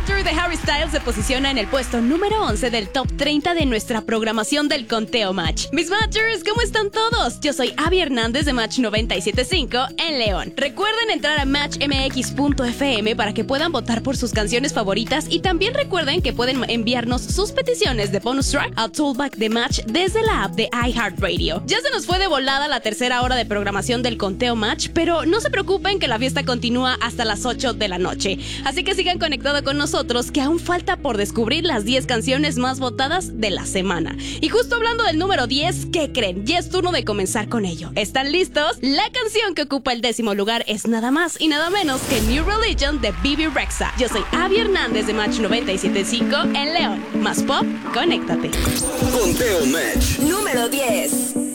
Matter de Harry Styles se posiciona en el puesto número 11 del top 30 de nuestra programación del Conteo Match. Mis Matchers, ¿cómo están todos? Yo soy Abby Hernández de Match 97.5 en León. Recuerden entrar a matchmx.fm para que puedan votar por sus canciones favoritas y también recuerden que pueden enviarnos sus peticiones de bonus track al Toolback de Match desde la app de iHeartRadio. Ya se nos fue de volada la tercera hora de programación del Conteo Match, pero no se preocupen que la fiesta continúa hasta las 8 de la noche. Así que sigan conectados con nosotros, que aún falta por descubrir las 10 canciones más votadas de la semana. Y justo hablando del número 10, ¿qué creen? Ya es turno de comenzar con ello. ¿Están listos? La canción que ocupa el 10º lugar es nada más y nada menos que New Religion de Bebe Rexha. Yo soy Abby Hernández de Match 97.5 en León. Más pop, conéctate. Conteo Match número 10.